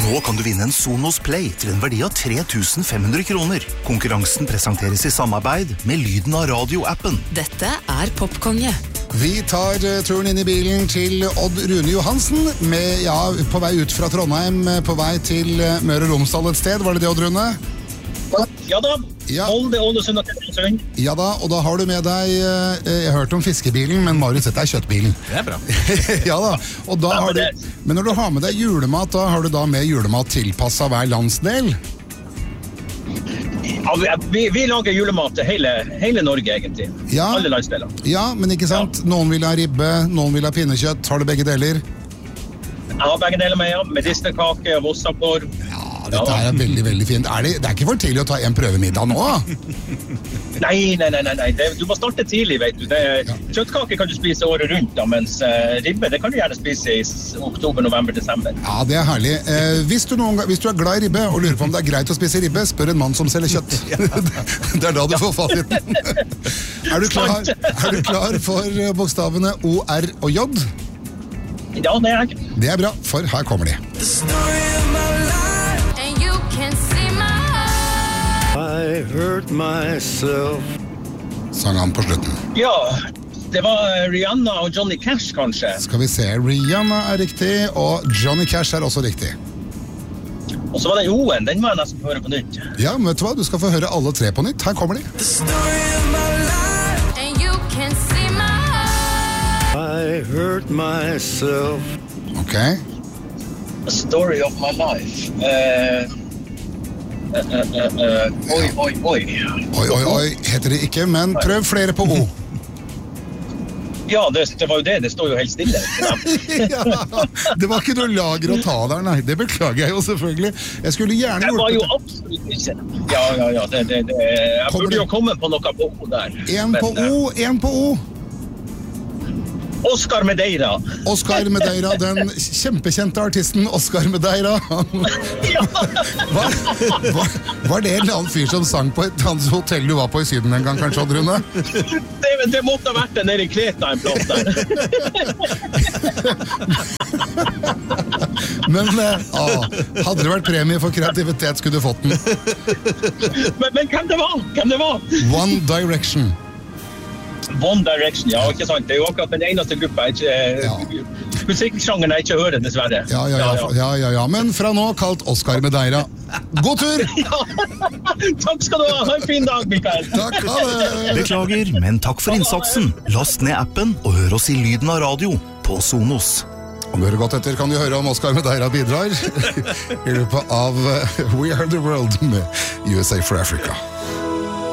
Nå kan du vinne en Sonos Play til en verdi av 3.500 kroner. Konkurransen presenteres i samarbeid med Lyden av Radio-appen. Dette Popkonge. Vi tar turen inn i bilen til Odd Rune Johansen, på vei ut fra Trondheim, på vei til Møre og Romsdal et sted. Var det det, Odd Rune? Ja da, Molde, Ålesund og Kristiansund. Ja da, og da har du med deg, jeg hørte om fiskebilen, men Marius, dette kjøttbilen. Det bra. Ja da, og da har du, men når du har med deg julemat, da har du da med julemat tilpasset hver landsdel? Ja, vi lager julemat til hele Norge, egentlig. Ja. Alle landsdeler. Ja, men ikke sant? Ja. Noen vil ha ribbe, noen vil ha pinnekjøtt. Har du begge deler? Jeg har begge deler med, ja. Medisterkake og vossapor. Dette er veldig, veldig fint. Det er ikke for tidlig å ta en prøvemiddag nå? Nei. Du må starte tidlig, vet du. Kjøttkake kan du spise året rundt, da, mens ribbe, det kan du gjerne spise i oktober, november, desember. Ja, det er herlig. Hvis du er glad i ribbe og lurer på om det er greit å spise ribbe, spør en mann som selger kjøtt. Det er da du får fasiten. Er du klar for bokstavene O, R og J? Ja, det er jeg. Det er bra, for her kommer de. I hurt myself. Sang han på slutten. Ja, det var Rihanna og Johnny Cash, kanskje. Skal vi se, Rihanna er riktig, og Johnny Cash er også riktig. Og så var det O-en, den må jeg nesten få høre på nytt. Ja, men vet du hva, du skal få høre alle tre på nytt. Her kommer de. I hurt myself. Ok. The story of my life. Oi, heter det ikke, men prøv flere på O. Ja, det var jo det. Det står jo helt stille. Ja, det var ikke noe lager å ta der, nei. Det beklager jeg jo selvfølgelig. Jeg skulle gjerne gjort det. Det var jo absolutt ikke. Ja. Jeg burde jo komme på noe på O der. En på O. Oscar Madeira. Oscar Madeira, den kjempekjente artisten Oscar Madeira. Var det en eller annen fyr som sang på et annet hotell du var på i Syden en gang, kanskje, Odd Rune? Det måtte ha vært det nede i Kreta en plass der. Men hadde det vært premie for kreativitet, skulle du fått den. Men hvem det var? One Direction. One Direction, ja, ikke sant? Det er jo akkurat den eneste gruppa musikksjangeren jeg ikke hører, dessverre. Ja, men fra nå kalt Oscar Madeira. God tur! Ja. Takk skal du ha, ha en fin dag, Mikael. Takk, ha det! Beklager, men takk for innsatsen. Last ned appen og hør oss i Lyden av Radio på Sonos. Om du hører godt etter, kan du høre om Oscar Madeira bidrar i løpet av We Are The World med USA for Africa.